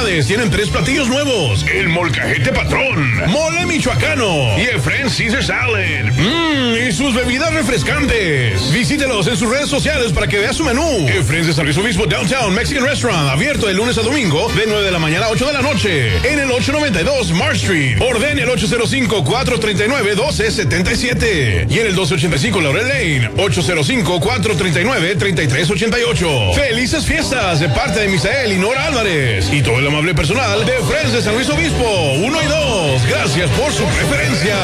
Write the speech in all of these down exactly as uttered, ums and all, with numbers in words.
unidades tienen tres platillos nuevos. El molcajete patrón, mole michoacano y el French Caesar Salad. Mmm, y sus bebidas refrescantes. Visítelos en sus redes sociales para que vea su menú. El Friends de San Luis Obispo Downtown Mexican Restaurant, abierto de lunes a domingo de nueve de la mañana a ocho de la noche. En el ochocientos noventa y dos Marsh Street. Ordene el ocho cero cinco, cuatro tres nueve, uno dos siete siete. Y en el doce ochenta y cinco Laurel Lane. ocho cero cinco, cuatro tres nueve, tres tres ocho ocho. Felices fiestas de parte de Misael y Nora Álvarez. Y todo el amable personal de Friends de San Luis Obispo uno y dos. Gracias por su preferencia.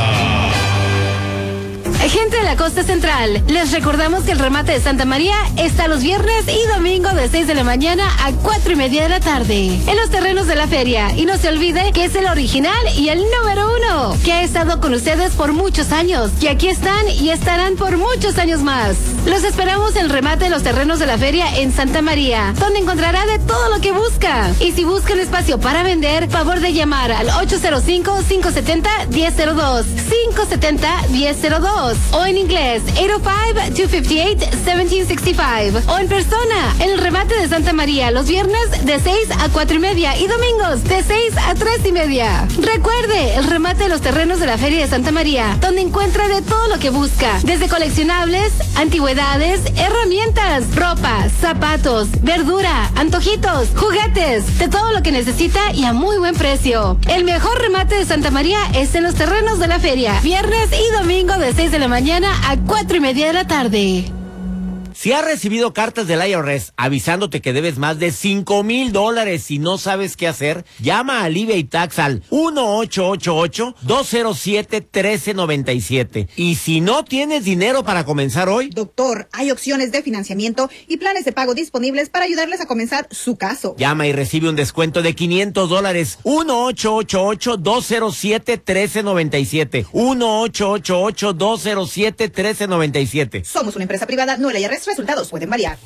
Gente de la costa central, les recordamos que el remate de Santa María está los viernes y domingo de seis de la mañana a cuatro y media de la tarde en los terrenos de la feria. Y no se olvide que es el original y el número uno, que ha estado con ustedes por muchos años, que aquí están y estarán por muchos años más. Los esperamos en el remate de los terrenos de la feria en Santa María, donde encontrará de todo lo que busca. Y si busca un espacio para vender, favor de llamar al ocho cero cinco, cinco siete cero, uno cero cero dos, cinco siete cero, uno cero cero dos. O en inglés, ocho cero cinco, dos cinco ocho, uno siete seis cinco. O en persona, en el remate de Santa María, los viernes de seis a cuatro y media y domingos de seis a tres y media. Recuerde, el remate de los terrenos de la Feria de Santa María, donde encuentra de todo lo que busca, desde coleccionables, antigüedades, herramientas, ropa, zapatos, verdura, antojitos, juguetes, de todo lo que necesita y a muy buen precio. El mejor remate de Santa María es en los terrenos de la feria, viernes y domingo de seis de la mañana a cuatro y media de la tarde. Si has recibido cartas del I R S avisándote que debes más de cinco mil dólares y no sabes qué hacer, llama a Alivia y Tax al uno ocho ocho ocho, dos cero siete, uno tres nueve siete. Y si no tienes dinero para comenzar hoy... Doctor, hay opciones de financiamiento y planes de pago disponibles para ayudarles a comenzar su caso. Llama y recibe un descuento de quinientos dólares. uno ocho ocho ocho, dos cero siete, uno tres nueve siete. uno ocho ocho ocho, dos cero siete, uno tres nueve siete. Somos una empresa privada, no el I R S. Resultados pueden variar.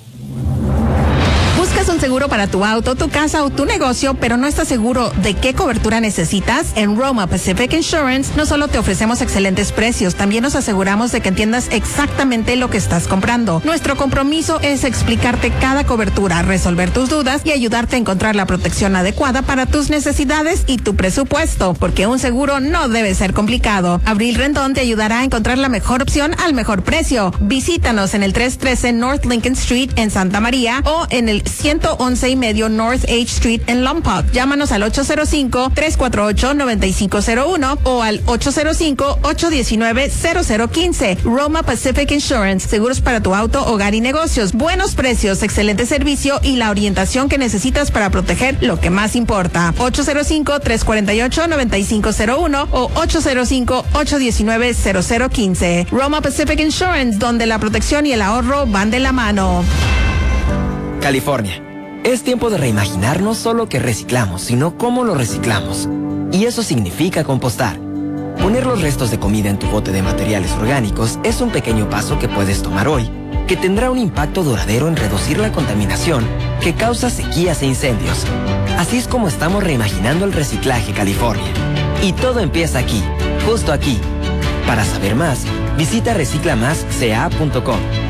¿Buscas un seguro para tu auto, tu casa o tu negocio, pero no estás seguro de qué cobertura necesitas? En Roma Pacific Insurance no solo te ofrecemos excelentes precios, también nos aseguramos de que entiendas exactamente lo que estás comprando. Nuestro compromiso es explicarte cada cobertura, resolver tus dudas y ayudarte a encontrar la protección adecuada para tus necesidades y tu presupuesto, porque un seguro no debe ser complicado. Abril Rendón te ayudará a encontrar la mejor opción al mejor precio. Visítanos en el trescientos trece North Lincoln Street en Santa María o en el ciento once y medio North H Street en Lompoc. Llámanos al ocho cero cinco, tres cuatro ocho, nueve cinco cero uno o al ocho cero cinco, ocho uno nueve, cero cero uno cinco. Roma Pacific Insurance, seguros para tu auto, hogar y negocios, buenos precios, excelente servicio y la orientación que necesitas para proteger lo que más importa. ocho cero cinco, tres cuatro ocho, nueve cinco cero uno o ocho cero cinco, ocho uno nueve, cero cero uno cinco. Roma Pacific Insurance, donde la protección y el ahorro van de la mano. California. Es tiempo de reimaginar no solo qué reciclamos, sino cómo lo reciclamos. Y eso significa compostar. Poner los restos de comida en tu bote de materiales orgánicos es un pequeño paso que puedes tomar hoy, que tendrá un impacto duradero en reducir la contaminación que causa sequías e incendios. Así es como estamos reimaginando el reciclaje, California. Y todo empieza aquí, justo aquí. Para saber más, visita recicla más c a punto com.